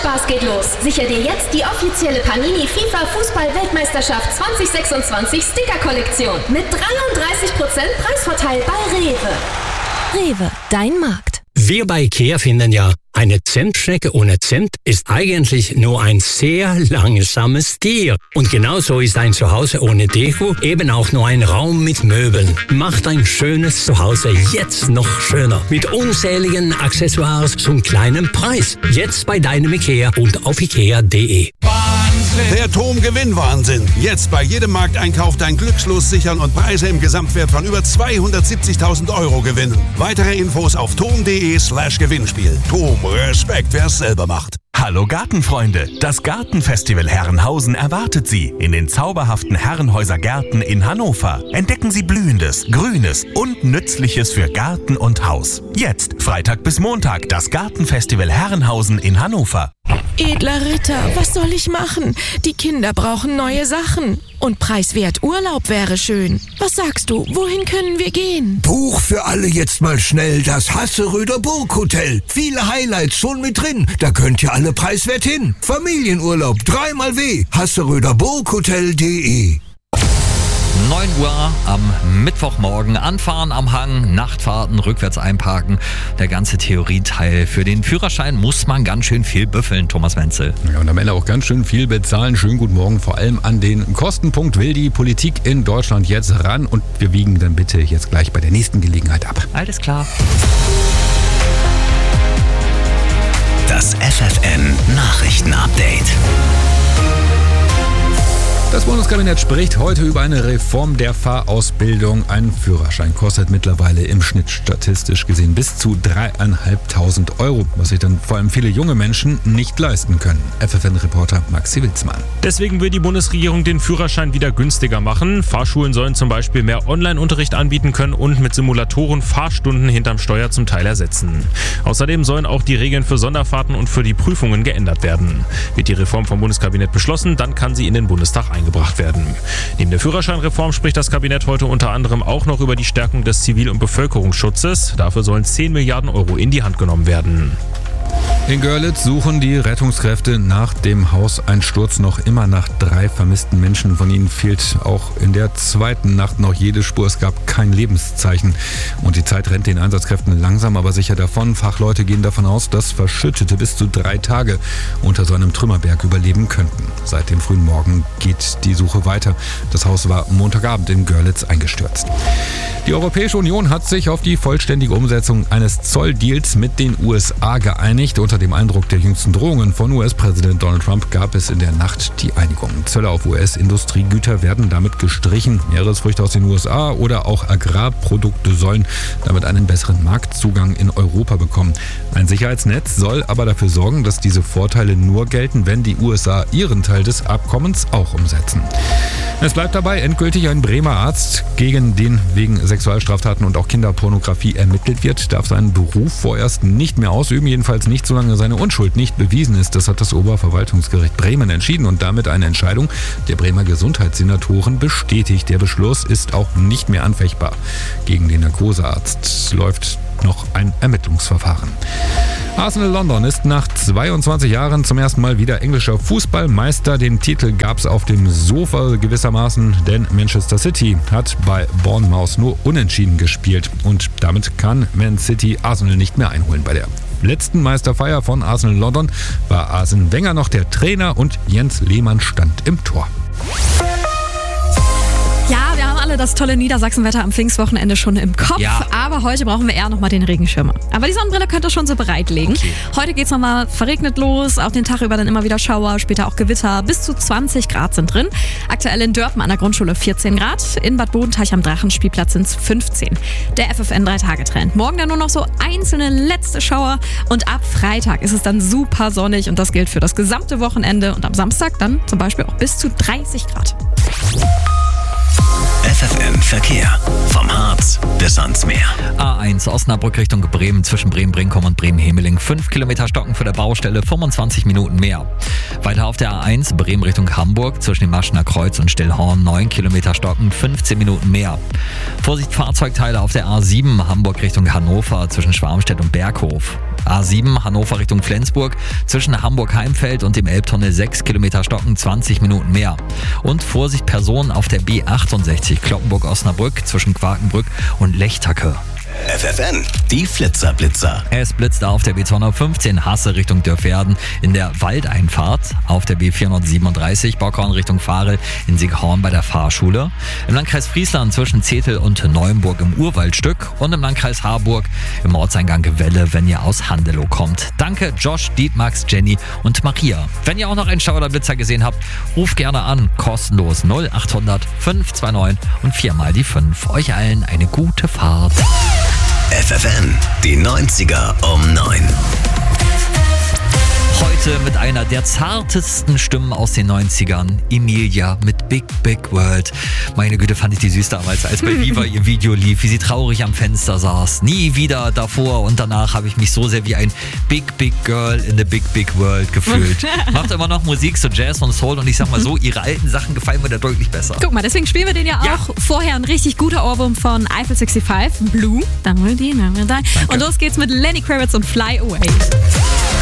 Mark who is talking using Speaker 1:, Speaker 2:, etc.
Speaker 1: Spaß geht los. Sicher dir jetzt die offizielle Panini FIFA Fußball-Weltmeisterschaft 2026 Sticker-Kollektion mit 33% Preisvorteil bei Rewe.
Speaker 2: Rewe, dein Markt.
Speaker 3: Wir bei IKEA finden ja, eine Zimtschnecke ohne Zimt ist eigentlich nur ein sehr langsames Tier. Und genauso ist ein Zuhause ohne Deko eben auch nur ein Raum mit Möbeln. Macht ein schönes Zuhause jetzt noch schöner. Mit unzähligen Accessoires zum kleinen Preis. Jetzt bei deinem IKEA und auf ikea.de.
Speaker 4: Der TOM-Gewinn-Wahnsinn. Jetzt bei jedem Markteinkauf dein Glückslos sichern und Preise im Gesamtwert von über 270.000 Euro gewinnen. Weitere Infos auf tom.de/Gewinnspiel. TOM, Respekt, wer es selber macht.
Speaker 5: Hallo Gartenfreunde, das Gartenfestival Herrenhausen erwartet Sie in den zauberhaften Herrenhäuser Gärten in Hannover. Entdecken Sie Blühendes, Grünes und Nützliches für Garten und Haus. Jetzt, Freitag bis Montag, das Gartenfestival Herrenhausen in Hannover.
Speaker 6: Edler Ritter, was soll ich machen? Die Kinder brauchen neue Sachen. Und preiswert Urlaub wäre schön. Was sagst du, wohin können wir gehen?
Speaker 7: Buch für alle jetzt mal schnell das Hasseröder Burghotel. Viele Highlights schon mit drin. Da könnt ihr alle preiswert hin. Familienurlaub 3x W. hasseröderburghotel.de.
Speaker 8: 9 Uhr am Mittwochmorgen. Anfahren am Hang, Nachtfahrten, rückwärts einparken. Der ganze Theorieteil. Für den Führerschein muss man ganz schön viel büffeln, Thomas Wenzel.
Speaker 9: Ja, und am Ende auch ganz schön viel bezahlen. Schönen guten Morgen. Vor allem an den Kostenpunkt will die Politik in Deutschland jetzt ran. Und wir wiegen dann bitte jetzt gleich bei der nächsten Gelegenheit ab.
Speaker 8: Alles klar.
Speaker 5: Das FFN-Nachrichten-Update.
Speaker 9: Das Bundeskabinett spricht heute über eine Reform der Fahrausbildung. Ein Führerschein kostet mittlerweile im Schnitt statistisch gesehen bis zu 3.500 Euro, was sich dann vor allem viele junge Menschen nicht leisten können. FFN-Reporter Maxi Wilsmann.
Speaker 10: Deswegen will die Bundesregierung den Führerschein wieder günstiger machen. Fahrschulen sollen zum Beispiel mehr Online-Unterricht anbieten können und mit Simulatoren Fahrstunden hinterm Steuer zum Teil ersetzen. Außerdem sollen auch die Regeln für Sonderfahrten und für die Prüfungen geändert werden. Wird die Reform vom Bundeskabinett beschlossen, dann kann sie in den Bundestag eingebracht werden. Neben der Führerscheinreform spricht das Kabinett heute unter anderem auch noch über die Stärkung des Zivil- und Bevölkerungsschutzes. Dafür sollen 10 Milliarden Euro in die Hand genommen werden.
Speaker 9: In Görlitz suchen die Rettungskräfte nach dem Hauseinsturz noch immer nach 3 vermissten Menschen. Von ihnen fehlt auch in der zweiten Nacht noch jede Spur. Es gab kein Lebenszeichen. Und die Zeit rennt den Einsatzkräften langsam, aber sicher davon. Fachleute gehen davon aus, dass Verschüttete bis zu 3 Tage unter so einem Trümmerberg überleben könnten. Seit dem frühen Morgen geht die Suche weiter. Das Haus war Montagabend in Görlitz eingestürzt. Die Europäische Union hat sich auf die vollständige Umsetzung eines Zolldeals mit den USA geeinigt. Unter dem Eindruck der jüngsten Drohungen von US-Präsident Donald Trump gab es in der Nacht die Einigung. Zölle auf US-Industriegüter werden damit gestrichen. Meeresfrüchte aus den USA oder auch Agrarprodukte sollen damit einen besseren Marktzugang in Europa bekommen. Ein Sicherheitsnetz soll aber dafür sorgen, dass diese Vorteile nur gelten, wenn die USA ihren Teil des Abkommens auch umsetzen. Es bleibt dabei, endgültig ein Bremer Arzt, gegen den wegen Sexualstraftaten und auch Kinderpornografie ermittelt wird, darf seinen Beruf vorerst nicht mehr ausüben, jedenfalls nicht, solange seine Unschuld nicht bewiesen ist. Das hat das Oberverwaltungsgericht Bremen entschieden und damit eine Entscheidung der Bremer Gesundheitssenatoren bestätigt. Der Beschluss ist auch nicht mehr anfechtbar. Gegen den Narkosearzt läuft noch ein Ermittlungsverfahren. Arsenal London ist nach 22 Jahren zum ersten Mal wieder englischer Fußballmeister. Den Titel gab es auf dem Sofa gewissermaßen, denn Manchester City hat bei Bournemouth nur unentschieden gespielt. Und damit kann Man City Arsenal nicht mehr einholen. Bei der letzten Meisterfeier von Arsenal London war Arsene Wenger noch der Trainer und Jens Lehmann stand im Tor.
Speaker 2: Ja, wir haben alle das tolle Niedersachsenwetter am Pfingstwochenende schon im Kopf, aber heute brauchen wir eher nochmal den Regenschirm. Aber die Sonnenbrille könnt ihr schon so bereitlegen. Okay. Heute geht's nochmal verregnet los, auch den Tag über dann immer wieder Schauer, später auch Gewitter. Bis zu 20 Grad sind drin. Aktuell in Dörpen an der Grundschule 14 Grad, in Bad Bodenteich am Drachenspielplatz sind es 15. Der FFN 3-Tage-Trend. Morgen dann nur noch so einzelne letzte Schauer und ab Freitag ist es dann super sonnig und das gilt für das gesamte Wochenende und am Samstag dann zum Beispiel auch bis zu 30 Grad.
Speaker 5: FFN Verkehr. Vom Harz bis ans Meer.
Speaker 8: A1 Osnabrück Richtung Bremen zwischen Bremen-Brinkum und Bremen-Hemeling. 5 Kilometer Stocken für der Baustelle, 25 Minuten mehr. Weiter auf der A1 Bremen Richtung Hamburg zwischen dem Maschener Kreuz und Stillhorn. 9 Kilometer Stocken, 15 Minuten mehr. Vorsicht Fahrzeugteile auf der A7 Hamburg Richtung Hannover zwischen Schwarmstedt und Berghof. A7 Hannover Richtung Flensburg zwischen Hamburg-Heimfeld und dem Elbtunnel 6 Kilometer Stocken, 20 Minuten mehr. Und Vorsicht, Personen auf der B68 Cloppenburg-Osnabrück zwischen Quakenbrück und Lechtacke.
Speaker 11: FFN, die Flitzer-Blitzer.
Speaker 8: Es blitzt auf der B215 Hasse Richtung Dörferden in der Waldeinfahrt, auf der B437 Bockhorn Richtung Varel in Sighorn bei der Fahrschule, im Landkreis Friesland zwischen Zetel und Neuenburg im Urwaldstück und im Landkreis Harburg im Ortseingang Welle, wenn ihr aus Handelow kommt. Danke Josh, Dietmax, Jenny und Maria. Wenn ihr auch noch einen Schauer oder Blitzer gesehen habt, ruft gerne an, kostenlos 0800 529 und 4 mal die 5. Euch allen eine gute Fahrt.
Speaker 11: FFN, die 90er um 9.
Speaker 8: Heute mit einer der zartesten Stimmen aus den 90ern, Emilia mit Big Big World. Meine Güte, fand ich die süß damals, als bei Viva ihr Video lief, wie sie traurig am Fenster saß. Nie wieder davor und danach habe ich mich so sehr wie ein Big Big Girl in the Big Big World gefühlt. Macht immer noch Musik, so Jazz und Soul, und ich sag mal so, ihre alten Sachen gefallen mir da deutlich besser.
Speaker 2: Guck mal, deswegen spielen wir den ja auch. Vorher ein richtig guter Ohrwurm von Eiffel 65, Blue. Danke. Und los geht's mit Lenny Kravitz und Fly Away.